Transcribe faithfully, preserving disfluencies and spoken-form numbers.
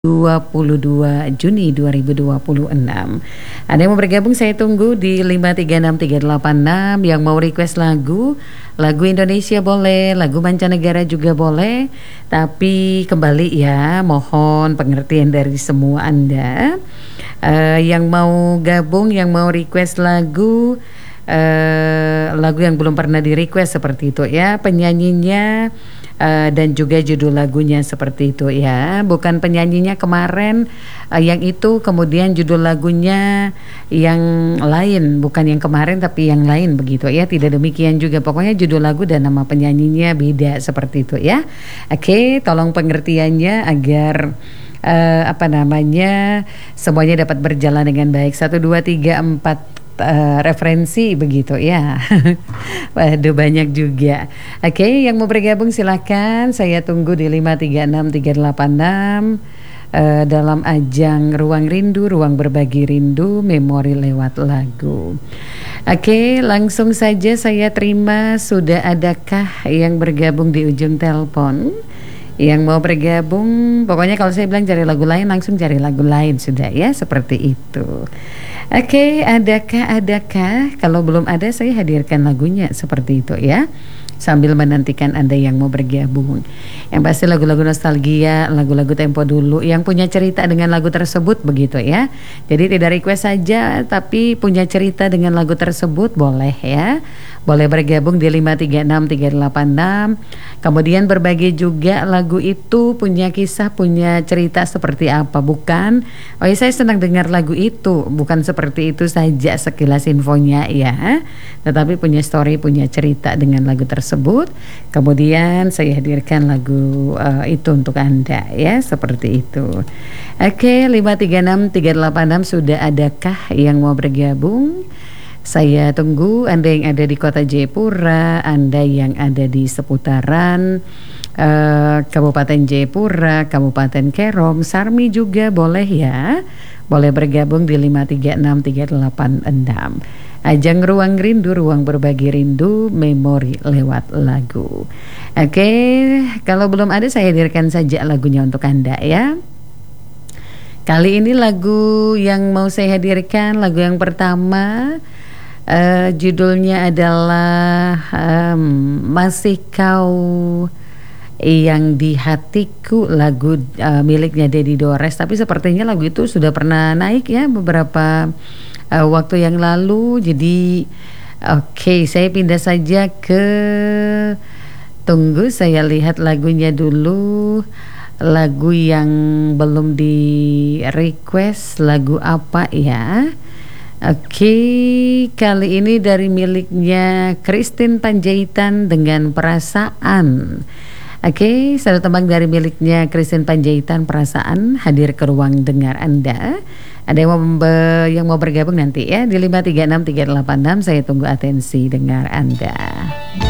dua puluh dua Juni dua ribu dua puluh enam. Ada yang mau bergabung, saya tunggu di lima tiga enam tiga delapan enam. Yang mau request lagu Lagu Indonesia boleh, lagu mancanegara juga boleh. Tapi kembali ya, mohon pengertian dari semua Anda uh, Yang mau gabung, yang mau request lagu uh, Lagu yang belum pernah di request seperti itu ya, penyanyinya Uh, dan juga judul lagunya seperti itu ya, bukan penyanyinya kemarin uh, yang itu kemudian judul lagunya yang lain, bukan yang kemarin tapi yang lain begitu ya, tidak demikian juga, pokoknya judul lagu dan nama penyanyinya beda seperti itu ya. Oke, tolong pengertiannya agar uh, apa namanya semuanya dapat berjalan dengan baik. Satu dua tiga empat Uh, referensi begitu ya. Waduh, banyak juga. Oke, okay, yang mau bergabung silakan, saya tunggu di lima tiga enam tiga delapan enam uh, dalam ajang Ruang Rindu, Ruang Berbagi Rindu, Memori lewat lagu. Oke, okay, langsung saja saya terima, sudah adakah yang bergabung di ujung telepon? Yang mau bergabung, pokoknya kalau saya bilang cari lagu lain, langsung cari lagu lain sudah ya, seperti itu. Oke, okay, adakah, adakah? Kalau belum ada, saya hadirkan lagunya seperti itu ya, sambil menantikan Anda yang mau bergabung. Yang pasti lagu-lagu nostalgia, lagu-lagu tempo dulu, yang punya cerita dengan lagu tersebut begitu ya. Jadi tidak request saja, tapi punya cerita dengan lagu tersebut boleh ya. Boleh bergabung di lima tiga enam tiga delapan enam. Kemudian berbagi juga lagu itu punya kisah, punya cerita seperti apa, bukan? Oh ya, saya senang dengar lagu itu, bukan seperti itu saja sekilas infonya ya, tetapi punya story, punya cerita dengan lagu tersebut. Kemudian saya hadirkan lagu uh, itu untuk Anda ya, seperti itu. Oke, lima tiga enam tiga delapan enam, sudah adakah yang mau bergabung? Saya tunggu Anda yang ada di kota Jayapura, Anda yang ada di seputaran uh, Kabupaten Jayapura, Kabupaten Kerom, Sarmi juga boleh ya. Boleh bergabung di lima tiga enam tiga delapan enam. Ajang Ruang Rindu, Ruang Berbagi Rindu, Memori lewat lagu. Oke, kalau belum ada saya hadirkan saja lagunya untuk Anda ya. Kali ini lagu yang mau saya hadirkan, lagu yang pertama, Uh, judulnya adalah um, Masih Kau Yang di Hatiku, lagu uh, miliknya Dedi Dores. Tapi sepertinya lagu itu sudah pernah naik ya beberapa uh, waktu yang lalu. Jadi oke, okay, saya pindah saja ke, tunggu saya lihat lagunya dulu. Lagu yang belum di request, lagu apa ya? Oke, kali ini dari miliknya Christine Panjaitan dengan Perasaan. Oke, satu tembang dari miliknya Christine Panjaitan, Perasaan, hadir ke ruang dengar Anda. Ada yang mau, yang mau bergabung nanti ya di lima tiga enam tiga delapan enam, saya tunggu atensi dengar Anda.